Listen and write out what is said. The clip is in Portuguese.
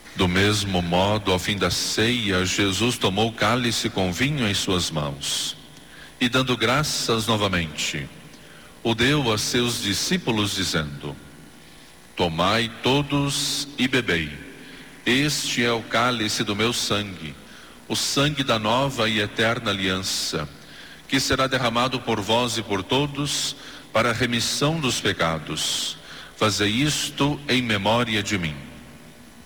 Do mesmo modo, ao fim da ceia, Jesus tomou o cálice com vinho em suas mãos e, dando graças novamente, o deu a seus discípulos, dizendo: Tomai todos e bebei. Este é o cálice do meu sangue, o sangue da nova e eterna aliança, que será derramado por vós e por todos para a remissão dos pecados. Fazei isto em memória de mim.